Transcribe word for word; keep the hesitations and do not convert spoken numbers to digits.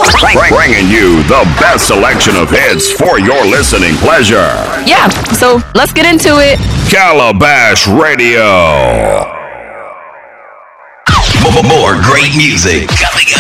Bringing you the best selection of hits for your listening pleasure. Yeah, so let's get into it. Calabash Radio. More great music coming